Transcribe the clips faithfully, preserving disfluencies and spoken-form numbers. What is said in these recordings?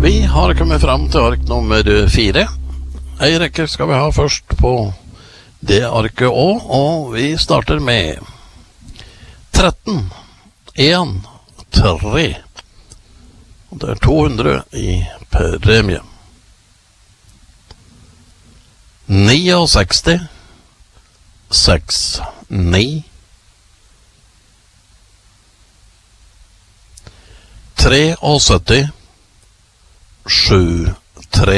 Vi har kommet fram til ark nummer fire. En rekke skal vi ha først på det arket også, og vi starter med tretten, en, tre. Og det er to hundre i premie. seksti, seks, ni. syttitre, sju, tre.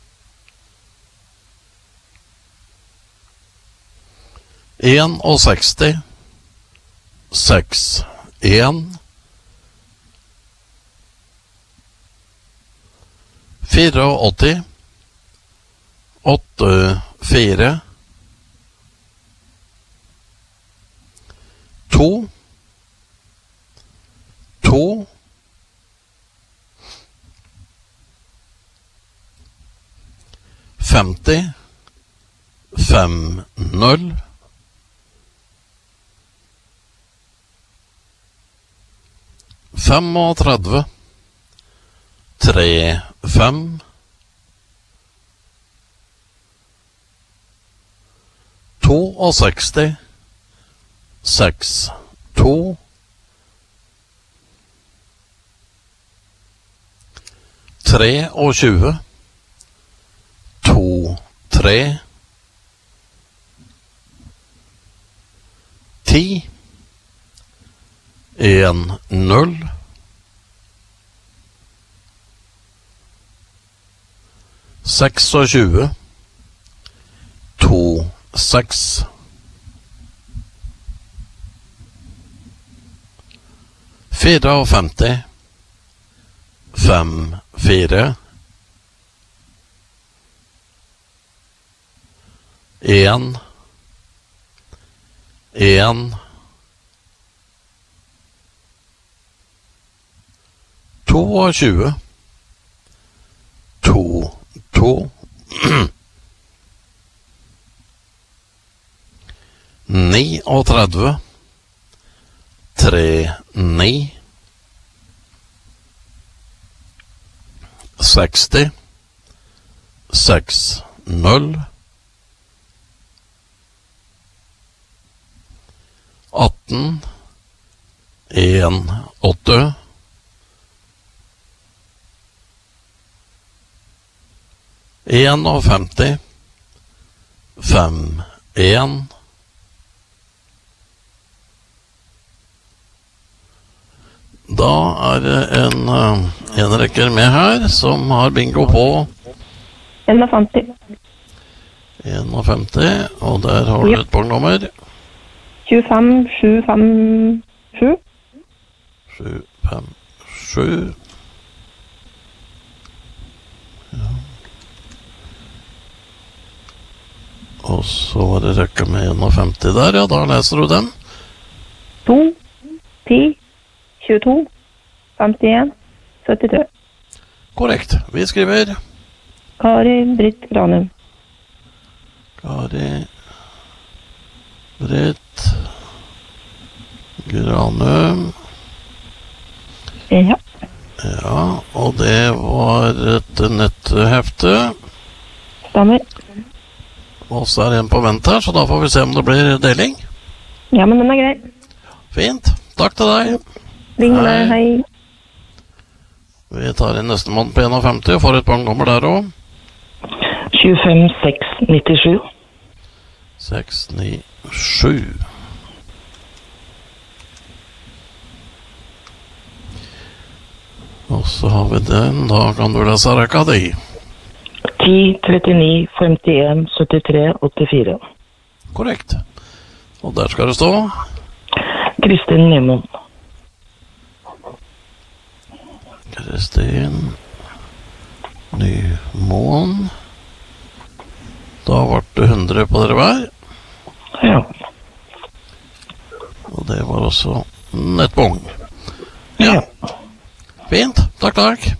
seksti, seks, en. åttifire, åtte, fire. To, to. femti, fem, null. femogtredve, tre, fem. seksti, seks, to. tjuetre, to, tre. ti, en, null. tjueseks, to, seks. femtifire, fem, fire. En, en. tjueto, to, to. trettini, tre, ni. seksti, seks, null. atten, en, åtte. femti, fem, en. Da er det en, en rekker med her som har bingo på femti. femti, og der har du et punktnummer. tjuefem, sju, fem, sju. sju, fem, sju. Ja. Og så var det rekka med femti der, ja, da leser du den. to, ti, tjueto, femtien, syttitre. Korrekt. Vi skriver Kari Britt Granum. Kari Britt Granum. Ja. Ja, og det var et netthefte. Stemmer. Og så er det en på vent her, så da får vi se om det blir deling. Ja, men den er grei. Fint. Takk til deg. Ring meg, hei. Vi tar inn neste måned på femti og får et punktnummer der også. tjuefem, seks, nittisju. seks, ni, sju. Og så har vi den, da kan du lese rekka di. ti, trettini, femtien, syttitre, åttifire. Korrekt. Og der skal det stå Kristin Nymoen. Kristin Nymoen. Da ble det hundre på dere hver. Ja. Og det var også nettbong. Ja. Fint. Takk, takk.